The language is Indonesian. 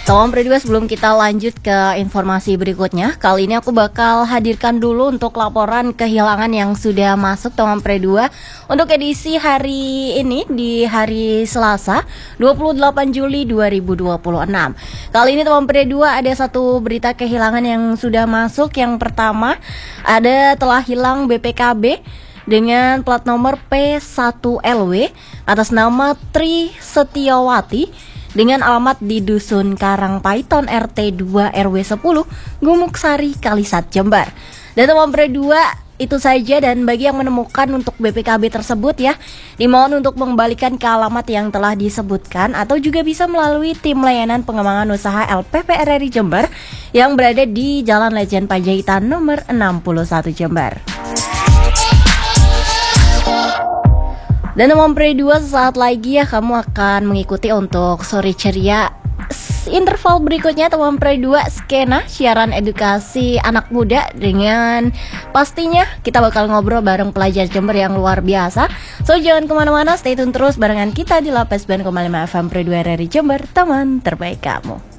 Teman Pre 2, sebelum kita lanjut ke informasi berikutnya, kali ini aku bakal hadirkan dulu untuk laporan kehilangan yang sudah masuk teman Pre 2 untuk edisi hari ini di hari Selasa 28 Juli 2026. Kali ini teman Pre 2 ada satu berita kehilangan yang sudah masuk. Yang pertama, ada telah hilang BPKB dengan plat nomor P1LW atas nama Tri Setiawati dengan alamat di Dusun Karangpaiton RT 2 RW 10 Gumuksari Kalisat Jember. Dan teman Pre 2, itu saja, dan bagi yang menemukan untuk BPKB tersebut ya, dimohon untuk mengembalikan ke alamat yang telah disebutkan atau juga bisa melalui tim layanan pengembangan usaha LPPRRI Jember yang berada di Jalan Lejen Panjaitan nomor 61 Jember. Dan teman Pre 2, sesaat lagi ya kamu akan mengikuti untuk sore ceria interval berikutnya teman Pre 2, skena siaran edukasi anak muda, dengan pastinya kita bakal ngobrol bareng pelajar Jember yang luar biasa. So jangan kemana-mana, stay tune terus barengan kita di Lapas 9,5 FM Pre 2 RRI Jember, teman terbaik kamu.